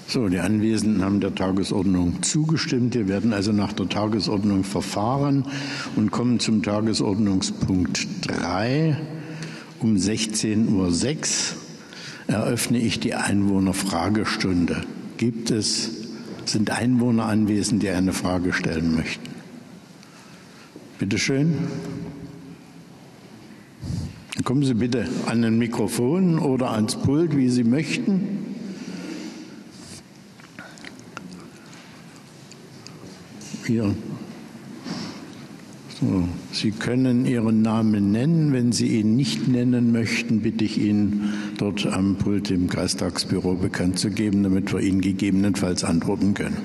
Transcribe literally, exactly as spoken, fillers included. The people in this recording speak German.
So, die Anwesenden haben der Tagesordnung zugestimmt. Wir werden also nach der Tagesordnung verfahren und kommen zum Tagesordnungspunkt drei. Um sechzehn Uhr sechs eröffne ich die Einwohnerfragestunde. Gibt es, sind Einwohner anwesend, die eine Frage stellen möchten? Bitte schön. Kommen Sie bitte an ein Mikrofon oder ans Pult, wie Sie möchten. Hier. So. Sie können Ihren Namen nennen. Wenn Sie ihn nicht nennen möchten, bitte ich ihn dort am Pult im Kreistagsbüro bekannt zu geben, damit wir Ihnen gegebenenfalls antworten können.